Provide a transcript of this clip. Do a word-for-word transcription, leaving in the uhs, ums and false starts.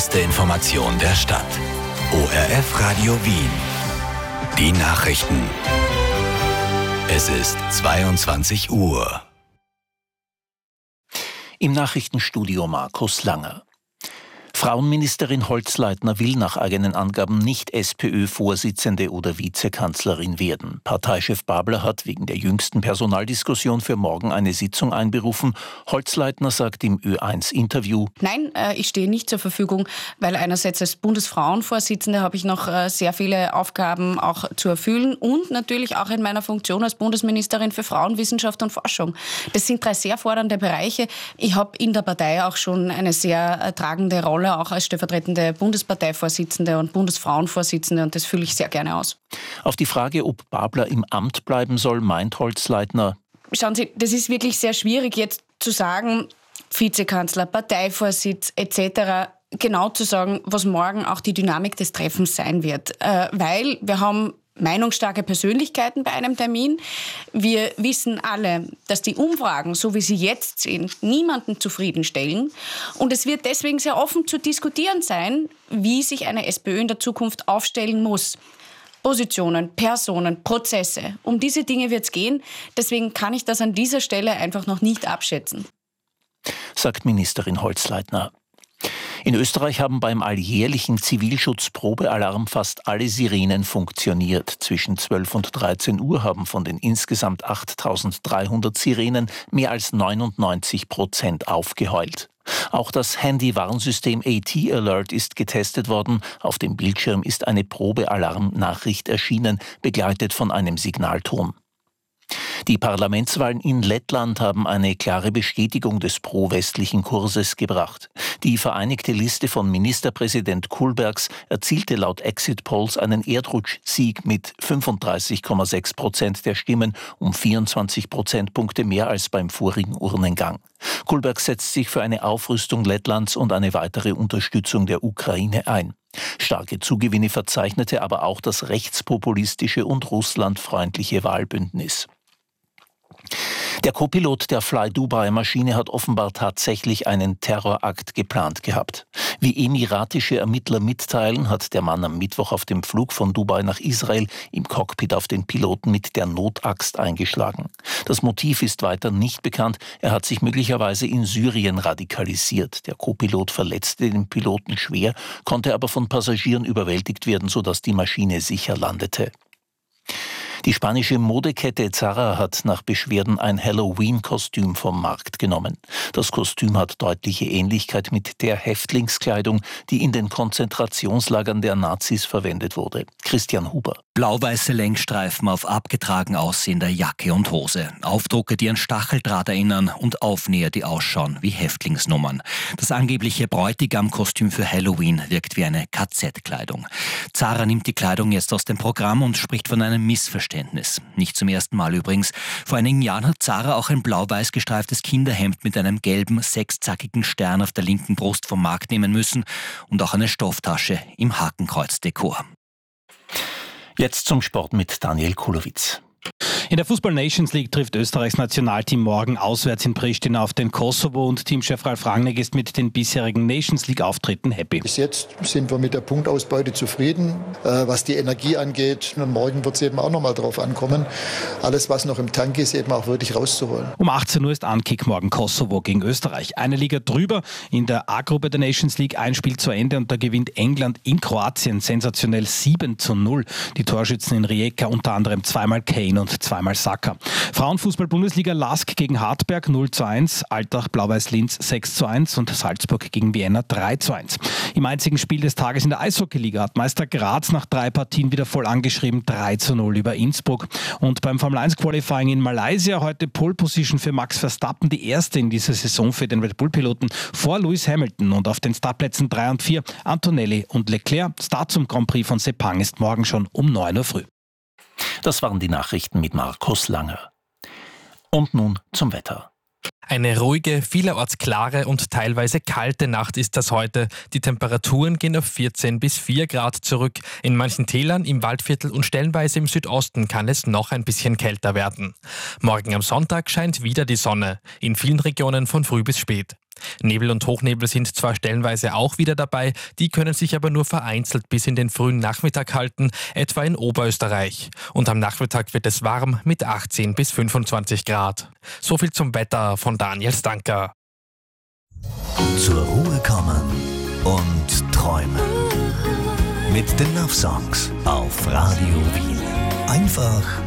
beste Information der Stadt. O R F Radio Wien. Die Nachrichten. Es ist zweiundzwanzig Uhr. Im Nachrichtenstudio Markus Langer. Frauenministerin Holzleitner will nach eigenen Angaben nicht SPÖ-Vorsitzende oder Vizekanzlerin werden. Parteichef Babler hat wegen der jüngsten Personaldiskussion für morgen eine Sitzung einberufen. Holzleitner sagt im Ö eins Interview: Nein, äh, ich stehe nicht zur Verfügung, weil einerseits als Bundesfrauenvorsitzende habe ich noch äh, sehr viele Aufgaben auch zu erfüllen und natürlich auch in meiner Funktion als Bundesministerin für Frauen, Wissenschaft und Forschung. Das sind drei sehr fordernde Bereiche. Ich habe in der Partei auch schon eine sehr äh, tragende Rolle, auch als stellvertretende Bundesparteivorsitzende und Bundesfrauenvorsitzende, und das fülle ich sehr gerne aus. Auf die Frage, ob Babler im Amt bleiben soll, meint Holzleitner: Schauen Sie, das ist wirklich sehr schwierig jetzt zu sagen, Vizekanzler, Parteivorsitz et cetera, genau zu sagen, was morgen auch die Dynamik des Treffens sein wird. Äh, weil wir haben meinungsstarke Persönlichkeiten bei einem Termin. Wir wissen alle, dass die Umfragen, so wie sie jetzt sind, niemanden zufriedenstellen. Und es wird deswegen sehr offen zu diskutieren sein, wie sich eine SPÖ in der Zukunft aufstellen muss. Positionen, Personen, Prozesse. Um diese Dinge wird es gehen. Deswegen kann ich das an dieser Stelle einfach noch nicht abschätzen, sagt Ministerin Holzleitner. In Österreich haben beim alljährlichen Zivilschutzprobealarm fast alle Sirenen funktioniert. Zwischen zwölf und dreizehn Uhr haben von den insgesamt achttausenddreihundert Sirenen mehr als neunundneunzig Prozent aufgeheult. Auch das Handy-Warnsystem A T Alert ist getestet worden. Auf dem Bildschirm ist eine Probealarm-Nachricht erschienen, begleitet von einem Signalton. Die Parlamentswahlen in Lettland haben eine klare Bestätigung des pro-westlichen Kurses gebracht. Die vereinigte Liste von Ministerpräsident Kulbergs erzielte laut Exit-Polls einen Erdrutschsieg mit fünfunddreißig Komma sechs Prozent der Stimmen, um vierundzwanzig Prozentpunkte mehr als beim vorigen Urnengang. Kulberg setzt sich für eine Aufrüstung Lettlands und eine weitere Unterstützung der Ukraine ein. Starke Zugewinne verzeichnete aber auch das rechtspopulistische und russlandfreundliche Wahlbündnis. Der Co-Pilot der Fly-Dubai-Maschine hat offenbar tatsächlich einen Terrorakt geplant gehabt. Wie emiratische Ermittler mitteilen, hat der Mann am Mittwoch auf dem Flug von Dubai nach Israel im Cockpit auf den Piloten mit der Notaxt eingeschlagen. Das Motiv ist weiter nicht bekannt. Er hat sich möglicherweise in Syrien radikalisiert. Der Co-Pilot verletzte den Piloten schwer, konnte aber von Passagieren überwältigt werden, sodass die Maschine sicher landete. Die spanische Modekette Zara hat nach Beschwerden ein Halloween-Kostüm vom Markt genommen. Das Kostüm hat deutliche Ähnlichkeit mit der Häftlingskleidung, die in den Konzentrationslagern der Nazis verwendet wurde. Christian Huber. Blau-weiße Längsstreifen auf abgetragen aussehender Jacke und Hose. Aufdrucke, die an Stacheldraht erinnern, und Aufnäher, die ausschauen wie Häftlingsnummern. Das angebliche Bräutigam-Kostüm für Halloween wirkt wie eine K Z-Kleidung. Zara nimmt die Kleidung jetzt aus dem Programm und spricht von einem Missverständnis. Nicht zum ersten Mal übrigens. Vor einigen Jahren hat Zara auch ein blau-weiß gestreiftes Kinderhemd mit einem gelben, sechszackigen Stern auf der linken Brust vom Markt nehmen müssen und auch eine Stofftasche im Hakenkreuz-Dekor. Jetzt zum Sport mit Daniel Kulowitz. In der Fußball-Nations League trifft Österreichs Nationalteam morgen auswärts in Pristina auf den Kosovo, und Teamchef Ralf Rangnick ist mit den bisherigen Nations League-Auftritten happy. Bis jetzt sind wir mit der Punktausbeute zufrieden, äh, was die Energie angeht. Und morgen wird es eben auch noch mal drauf ankommen, alles, was noch im Tank ist, eben auch wirklich rauszuholen. Um achtzehn Uhr ist Ankick morgen Kosovo gegen Österreich. Eine Liga drüber in der A-Gruppe der Nations League, ein Spiel zu Ende, und da gewinnt England in Kroatien sensationell sieben zu null. Die Torschützen in Rijeka unter anderem zweimal Kane und zweimal Saka. Frauenfußball-Bundesliga Lask gegen Hartberg null zu eins, Altach Blau-Weiß-Linz sechs zu eins und Salzburg gegen Vienna drei zu eins. Im einzigen Spiel des Tages in der Eishockey-Liga hat Meister Graz nach drei Partien wieder voll angeschrieben, drei zu null über Innsbruck. Und beim Formel eins Qualifying in Malaysia heute Pole Position für Max Verstappen, die erste in dieser Saison für den Red Bull-Piloten, vor Lewis Hamilton, und auf den Startplätzen drei und vier Antonelli und Leclerc. Start zum Grand Prix von Sepang ist morgen schon um neun Uhr früh. Das waren die Nachrichten mit Markus Langer. Und nun zum Wetter. Eine ruhige, vielerorts klare und teilweise kalte Nacht ist das heute. Die Temperaturen gehen auf vierzehn bis vier Grad zurück. In manchen Tälern, im Waldviertel und stellenweise im Südosten kann es noch ein bisschen kälter werden. Morgen am Sonntag scheint wieder die Sonne, in vielen Regionen von früh bis spät. Nebel und Hochnebel sind zwar stellenweise auch wieder dabei, die können sich aber nur vereinzelt bis in den frühen Nachmittag halten, etwa in Oberösterreich. Und am Nachmittag wird es warm mit achtzehn bis fünfundzwanzig Grad. So viel zum Wetter von Daniel Stanker. Zur Ruhe kommen und träumen. Mit den Love Songs auf Radio Wien. Einfach